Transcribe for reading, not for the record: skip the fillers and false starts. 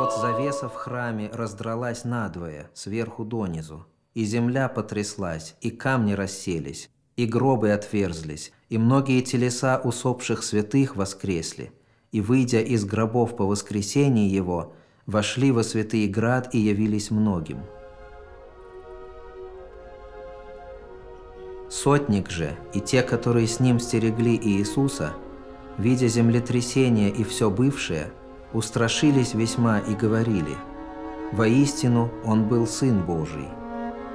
Вот завеса в храме раздралась надвое, сверху донизу, и земля потряслась, и камни расселись, и гробы отверзлись, и многие телеса усопших святых воскресли, и, выйдя из гробов по воскресении его, вошли во святый град и явились многим. Сотник же и те, которые с ним стерегли Иисуса, видя землетрясение и все бывшее, устрашились весьма и говорили: «Воистину, Он был Сын Божий».